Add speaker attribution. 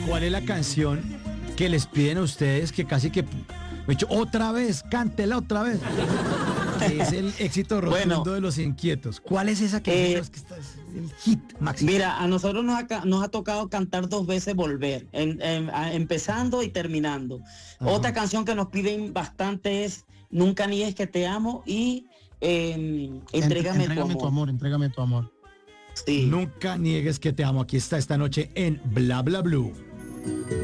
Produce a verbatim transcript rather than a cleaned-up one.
Speaker 1: ¿cuál es la canción que les piden a ustedes que casi que, me dicho, otra vez, cántela otra vez? Es el éxito rotundo
Speaker 2: Bueno,
Speaker 1: de Los Inquietos. ¿Cuál es esa que,
Speaker 2: eh,
Speaker 1: es que está, es el hit máximo?
Speaker 2: Mira, a nosotros nos ha, ca- nos ha tocado cantar dos veces Volver, en- en- a- empezando y terminando.
Speaker 1: Ajá.
Speaker 2: Otra canción que nos piden bastante es Nunca niegues que te amo y eh, Entrégame,
Speaker 3: Entrégame
Speaker 2: tu
Speaker 3: tu
Speaker 2: amor.
Speaker 3: amor, entrégame tu amor.
Speaker 2: Sí.
Speaker 1: Nunca niegues que te amo. Aquí está esta noche en Bla Bla Blue.